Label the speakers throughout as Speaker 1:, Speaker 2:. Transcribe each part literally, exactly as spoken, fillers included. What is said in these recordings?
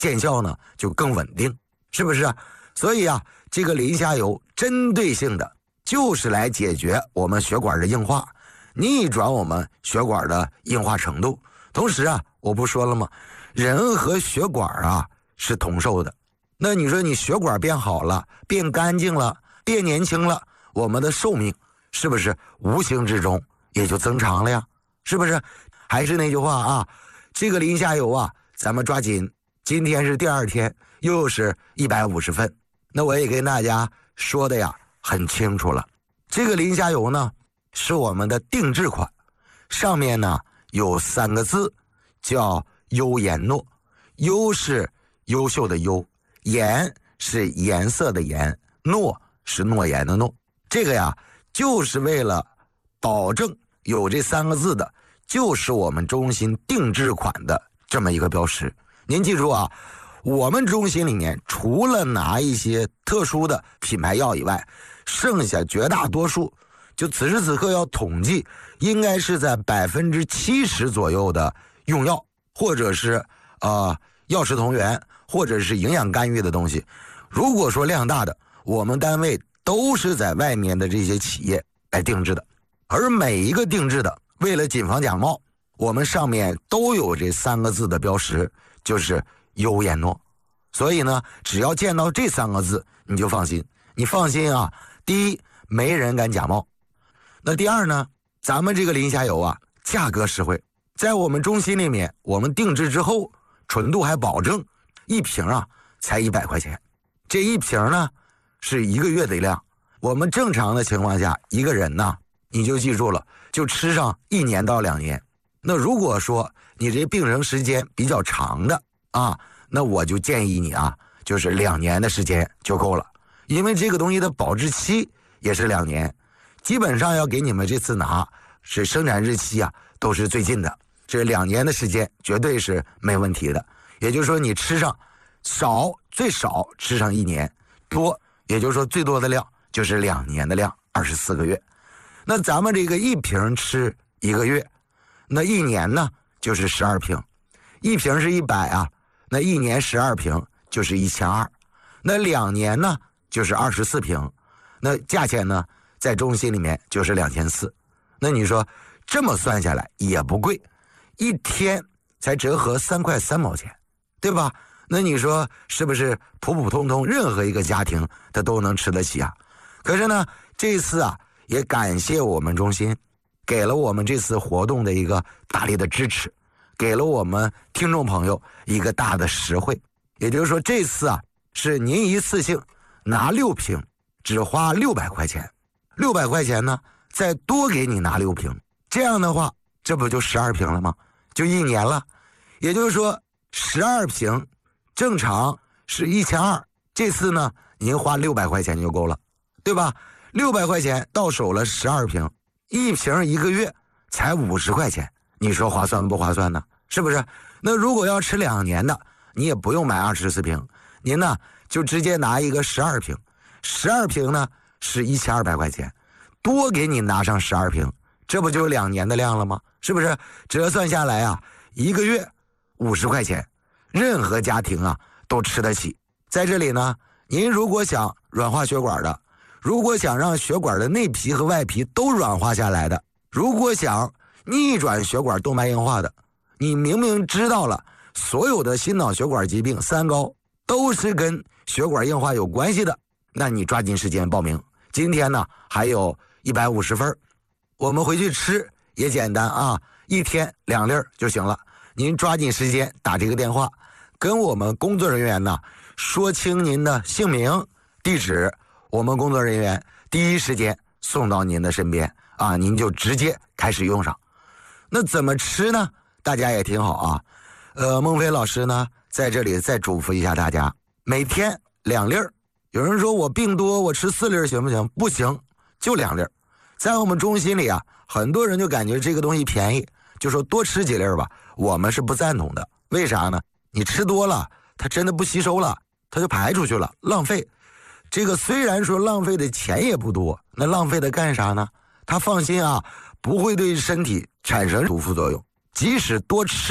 Speaker 1: 见效呢就更稳定，是不是啊？所以啊，这个磷虾油针对性的就是来解决我们血管的硬化，逆转我们血管的硬化程度。同时啊，我不说了吗？人和血管啊是同寿的。那你说你血管变好了，变干净了，变年轻了，我们的寿命是不是无形之中也就增长了呀？是不是？还是那句话啊，这个磷虾油啊，咱们抓紧，今天是第二天，又是一百五十份。那我也跟大家说的呀很清楚了，这个磷虾油呢是我们的定制款，上面呢有三个字叫优颜诺，优是优秀的优，颜是颜色的颜，诺是诺言的诺。这个呀就是为了保证有这三个字的就是我们中心定制款的这么一个标识。您记住啊，我们中心里面除了拿一些特殊的品牌药以外，剩下绝大多数就此时此刻要统计应该是在百分之七十左右的用药，或者是呃药食同源，或者是营养干预的东西。如果说量大的，我们单位都是在外面的这些企业来定制的，而每一个定制的为了谨防假冒，我们上面都有这三个字的标识，就是优颜诺。所以呢，只要见到这三个字你就放心。你放心啊，第一，没人敢假冒。那第二呢，咱们这个磷虾油啊价格实惠，在我们中心里面我们定制之后纯度还保证，一瓶啊才一百块钱。这一瓶呢是一个月的量，我们正常的情况下一个人呢，你就记住了，就吃上一年到两年。那如果说你这病程时间比较长的啊，那我就建议你啊，就是两年的时间就够了，因为这个东西的保质期也是两年，基本上要给你们这次拿是生产日期啊都是最近的，这两年的时间绝对是没问题的。也就是说你吃上少最少吃上一年，多也就是说最多的量就是两年的量，二十四个月。那咱们这个一瓶吃一个月，那一年呢就是十二瓶，一瓶是一百啊，那一年十二瓶就是一千二，那两年呢就是二十四瓶，那价钱呢在中心里面就是两千四。那你说这么算下来也不贵，一天才折合三块三毛钱，对吧？那你说是不是普普通通任何一个家庭他都能吃得起啊？可是呢，这次啊也感谢我们中心给了我们这次活动的一个大力的支持，给了我们听众朋友一个大的实惠。也就是说这次啊是您一次性拿六瓶只花六百块钱，六百块钱呢再多给你拿六瓶，这样的话这不就十二瓶了吗？就一年了。也就是说十二瓶正常是一千二，这次呢您花六百块钱就够了，对吧？六百块钱到手了十二瓶，一瓶一个月才五十块钱，你说划算不划算呢？是不是？那如果要吃两年的，你也不用买二十四瓶，您呢就直接拿一个十二瓶，十二瓶呢是一千二百块钱，多给你拿上十二瓶，这不就两年的量了吗？是不是？折算下来啊，一个月五十块钱，任何家庭啊都吃得起。在这里呢，您如果想软化血管的，如果想让血管的内皮和外皮都软化下来的，如果想逆转血管动脉硬化的，你明明知道了所有的心脑血管疾病三高都是跟血管硬化有关系的，那你抓紧时间报名。今天呢还有一百五十分，我们回去吃也简单啊，一天两粒就行了。您抓紧时间打这个电话，跟我们工作人员呢说清您的姓名地址，我们工作人员第一时间送到您的身边啊，您就直接开始用上。那怎么吃呢？大家也听好啊。呃，孟非老师呢在这里再嘱咐一下大家，每天两粒。有人说我病多我吃四粒行不行？不行，就两粒。在我们中心里啊，很多人就感觉这个东西便宜，就说多吃几粒吧，我们是不赞同的。为啥呢？你吃多了它真的不吸收了，它就排出去了，浪费。这个虽然说浪费的钱也不多，那浪费的干啥呢？他放心啊，不会对身体产生毒副作用。即使多吃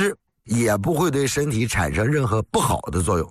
Speaker 1: 也不会对身体产生任何不好的作用。